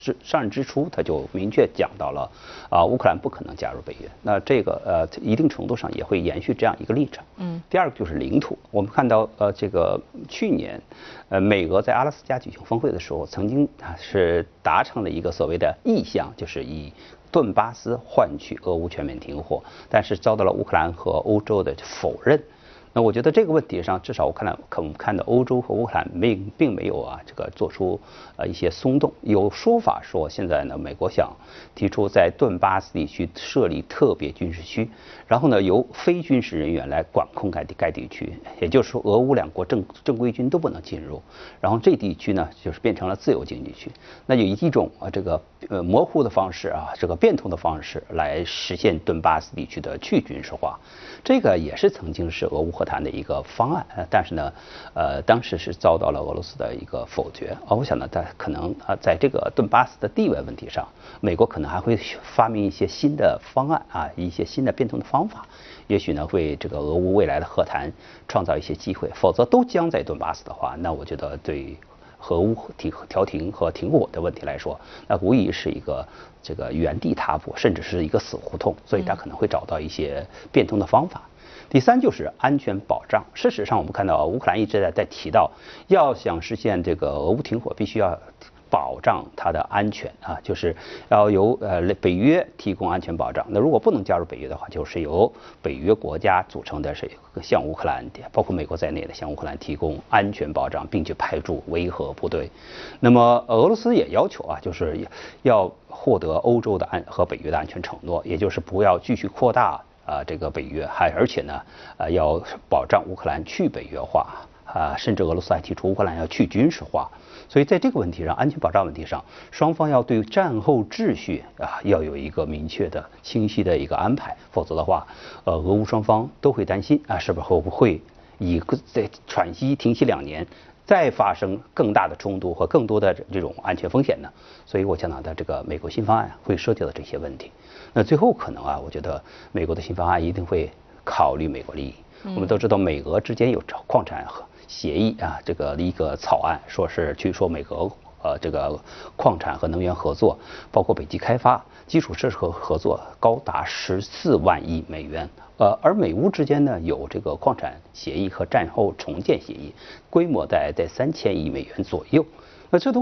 上任之初，他就明确讲到了，乌克兰不可能加入北约。那这个一定程度上也会延续这样一个立场。第二个就是领土，我们看到这个去年，美俄在阿拉斯加举行峰会的时候，曾经是达成了一个所谓的意向，就是以顿巴斯换取俄乌全面停火，但是遭到了乌克兰和欧洲的否认。那我觉得这个问题上，至少我们看到欧洲和乌克兰并没有这个做出一些松动。有说法说现在呢，美国想提出在顿巴斯地区设立特别军事区，然后呢由非军事人员来管控该地区，也就是说俄乌两国正规军都不能进入，然后这地区呢就是变成了自由经济区。那有一种这个模糊的方式这个变通的方式来实现顿巴斯地区的去军事化，这个也是曾经是俄乌和谈的一个方案，但是呢，当时是遭到了俄罗斯的一个否决。我想呢，在可能在这个顿巴斯的地位问题上，美国可能还会发明一些新的方案一些新的变通的方法，也许呢为这个俄乌未来的和谈创造一些机会。否则都将在顿巴斯的话，那我觉得对俄乌调停和停火的问题来说，那无疑是一个这个原地踏步，甚至是一个死胡同。所以他可能会找到一些变通的方法。第三就是安全保障。事实上，我们看到乌克兰一直在提到，要想实现这个俄乌停火，必须要保障它的安全就是要由北约提供安全保障。那如果不能加入北约的话，就是由北约国家组成的向乌克兰，包括美国在内的向乌克兰提供安全保障，并且派驻维和部队。那么俄罗斯也要求就是要获得欧洲的和北约的安全承诺，也就是不要继续扩大这个北约，而且呢要保障乌克兰去北约化甚至俄罗斯还提出乌克兰要去军事化。所以在这个问题上，安全保障问题上，双方要对战后秩序要有一个明确的、清晰的一个安排，否则的话，俄乌双方都会担心是不是会不会在喘息停息2年，再发生更大的冲突和更多的这种安全风险呢？所以我想到的这个美国新方案会涉及到这些问题。那最后可能我觉得美国的新方案一定会考虑美国利益。我们都知道美俄之间有矿产协议这个一个草案，据说美俄这个矿产和能源合作，包括北极开发基础设施合作高达14万亿美元。而美乌之间呢有这个矿产协议和战后重建协议，规模在3000亿美元左右。那这都